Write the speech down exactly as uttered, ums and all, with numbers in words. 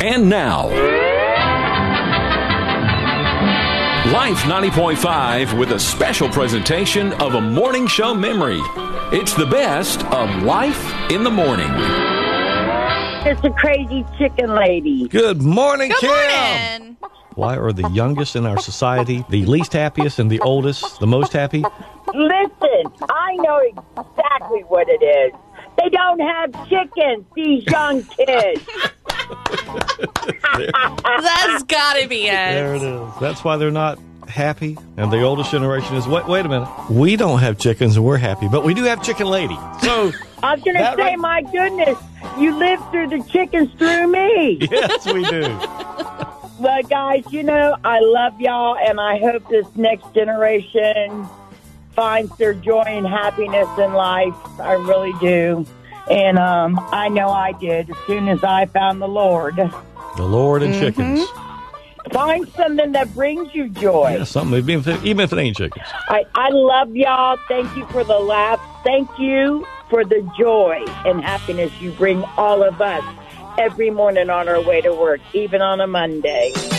And now, Life ninety point five with a special presentation of a morning show memory. It's the best of Life in the Morning. It's a crazy chicken lady. Good morning, Good Kim. morning. Why are the youngest in our society the least happiest and the oldest the most happy? Listen, I know exactly what it is. They don't have chickens, these young kids. That's gotta be it. There it is. That's why they're not happy. And the oldest generation is, wait, wait a minute. We don't have chickens and we're happy, but we do have Chicken Lady. So I was going to say, right? my goodness, you live through the chickens through me. Yes, we do. Well, guys, you know, I love y'all, and I hope this next generation finds their joy and happiness in life. I really do. And um, I know I did as soon as I found the Lord. The Lord and Mm-hmm. chickens. Find something that brings you joy. Yeah, something, even if, even if it ain't chickens. I, I love y'all. Thank you for the laugh. Thank you for the joy and happiness you bring all of us every morning on our way to work, even on a Monday.